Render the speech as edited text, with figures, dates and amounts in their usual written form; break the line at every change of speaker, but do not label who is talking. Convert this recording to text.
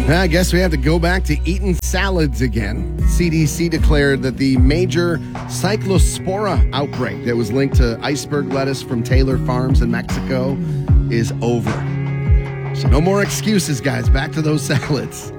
I guess we have to go back to eating salads again. CDC declared that the major cyclospora outbreak that was linked to iceberg lettuce from Taylor Farms in Mexico is over. So no more excuses, guys. Back to those salads.